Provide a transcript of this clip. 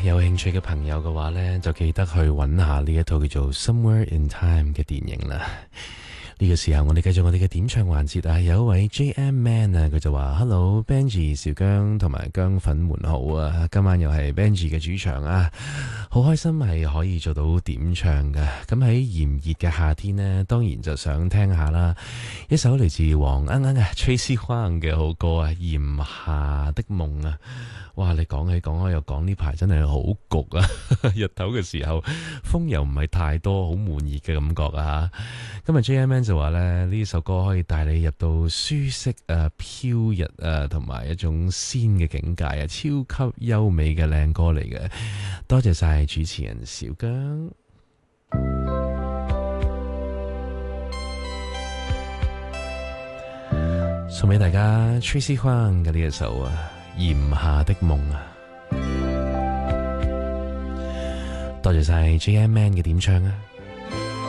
有興趣嘅朋友嘅話呢，就記得去揾下呢一套叫做《Somewhere in Time》嘅電影啦。呢個時候我哋繼續我哋嘅點唱環節啊，有一位 JM Man 啊，佢就話 Hello Benji 小姜同埋姜粉們好啊，今晚又係 Benji 嘅主場啊，好開心係可以做到點唱嘅。咁喺炎熱嘅夏天呢，當然就想聽下啦，一首嚟自黃鶯鶯啊 Tracy Huang 嘅好歌啊，炎夏的夢啊。哇！你講起講開又講，呢排真係好焗啊！日頭嘅時候風又唔係太多，好悶熱嘅感覺啊！今日 JMN 就話咧，呢首歌可以帶你入到舒適啊、飄逸啊，同埋一種仙嘅境界啊，超級優美嘅靚歌嚟嘅。多謝晒主持人小姜，送俾大家 Tracy Huang 嘅呢一首啊。炎夏的夢啊，多謝晒 JM Man 嘅點唱啊！